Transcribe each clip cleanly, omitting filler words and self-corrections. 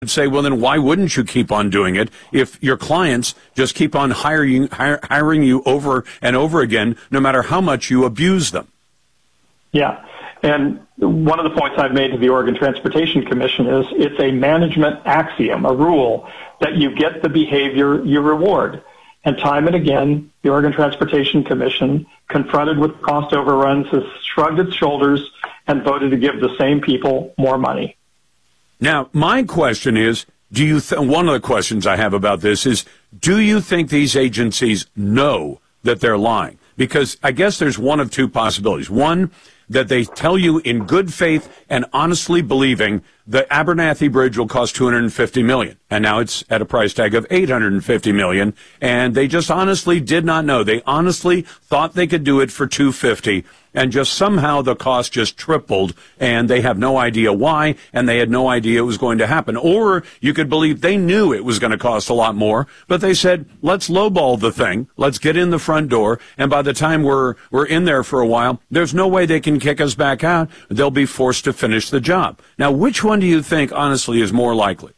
say, well, then why wouldn't you keep on doing it if your clients just keep on hiring you over and over again, no matter how much you abuse them? Yeah. And one of the points I've made to the Oregon Transportation Commission is it's a management axiom, a rule, that you get the behavior you reward. And time and again, the Oregon Transportation Commission, confronted with cost overruns, has shrugged its shoulders and voted to give the same people more money. Now, my question is, one of the questions I have about this is, do you think these agencies know that they're lying? Because I guess there's one of two possibilities. One, that they tell you in good faith and honestly believing the Abernathy Bridge will cost $250 million, and now it's at a price tag of $850 million, and they just honestly did not know. They honestly thought they could do it for $250, and just somehow the cost just tripled, and they have no idea why, and they had no idea it was going to happen. Or you could believe they knew it was going to cost a lot more, but they said, let's lowball the thing, let's get in the front door, and by the time we're in there for a while, there's no way they can kick us back out. They'll be forced to finish the job. Now, which one do you think, honestly, is more likely?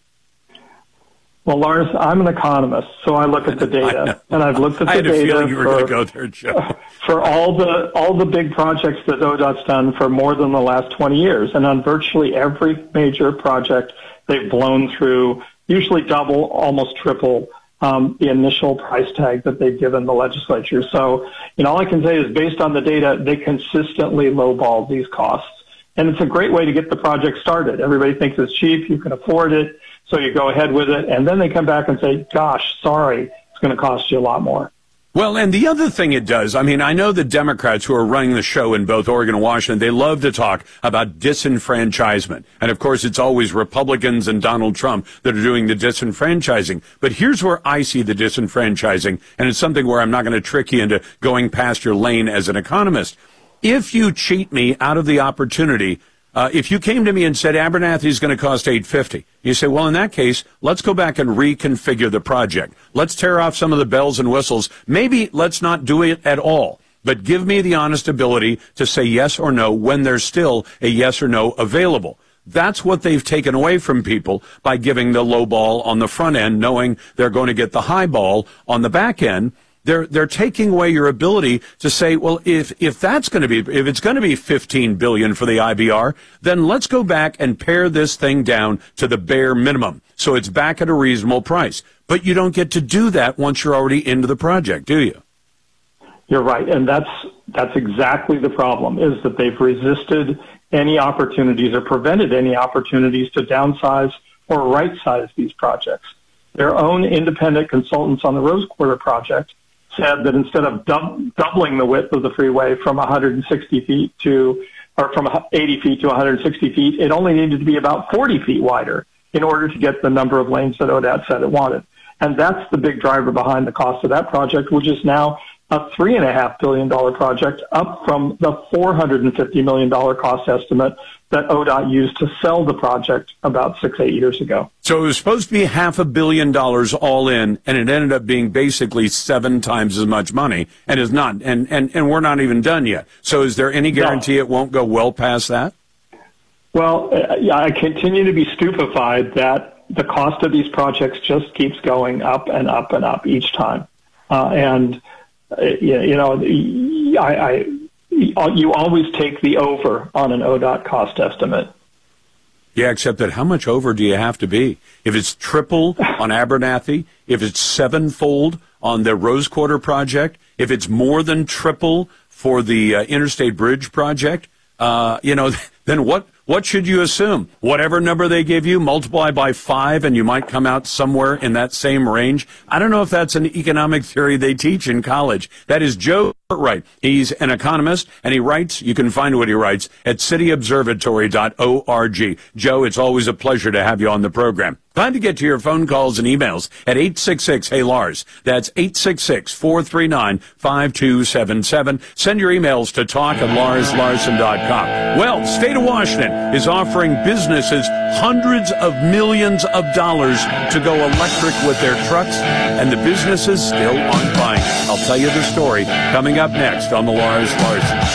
Well, Lars, I'm an economist, so I look at the data, and I've looked at the data. I had a feeling you were going to go there, Joe. For all the big projects that ODOT's done for more than the last 20 years, and on virtually every major project, they've blown through usually double, almost triple the initial price tag that they've given the legislature. So, all I can say is based on the data, they consistently lowball these costs. And it's a great way to get the project started. Everybody thinks it's cheap, you can afford it, so you go ahead with it. And then they come back and say, gosh, sorry, it's going to cost you a lot more. Well, and the other thing it does, I know the Democrats who are running the show in both Oregon and Washington, they love to talk about disenfranchisement. And of course, it's always Republicans and Donald Trump that are doing the disenfranchising. But here's where I see the disenfranchising, and it's something where I'm not going to trick you into going past your lane as an economist. If you cheat me out of the opportunity, if you came to me and said Abernathy is going to cost $850, you say, well, in that case, let's go back and reconfigure the project. Let's tear off some of the bells and whistles. Maybe let's not do it at all, but give me the honest ability to say yes or no when there's still a yes or no available. That's what they've taken away from people by giving the low ball on the front end, knowing they're going to get the high ball on the back end. They're taking away your ability to say, well, if it's going to be $15 billion for the IBR, then let's go back and pare this thing down to the bare minimum, so it's back at a reasonable price. But you don't get to do that once you're already into the project, do you? You're right, and that's exactly the problem, is that they've resisted any opportunities or prevented any opportunities to downsize or right-size these projects. Their own independent consultants on the Rose Quarter project said that instead of doubling the width of the freeway from 160 feet from 80 feet to 160 feet, it only needed to be about 40 feet wider in order to get the number of lanes that ODOT said it wanted. And that's the big driver behind the cost of that project, which is now a $3.5 billion project, up from the $450 million cost estimate that ODOT used to sell the project about 6-8 years ago. So it was supposed to be $500 million all in, and it ended up being basically 7 times as much money, and is not, and we're not even done yet. So is there any guarantee it won't go well past that? Well, I continue to be stupefied that the cost of these projects just keeps going up and up and up each time. You always take the over on an ODOT cost estimate. Yeah, except that how much over do you have to be? If it's triple on Abernathy, if it's 7-fold on the Rose Quarter project, if it's more than triple for the Interstate Bridge project, then what should you assume? Whatever number they give you, multiply by 5, and you might come out somewhere in that same range. I don't know if that's an economic theory they teach in college. That is Joe Cartwright. He's an economist, and he writes, you can find what he writes at cityobservatory.org. Joe, it's always a pleasure to have you on the program. Glad to get to your phone calls and emails at 866-HEY-LARS. That's 866-439-5277. Send your emails to talk@larslarson.com. Well, State of Washington is offering businesses hundreds of millions of dollars to go electric with their trucks, and the businesses still aren't buying. I'll tell you the story coming up next on the Lars Larson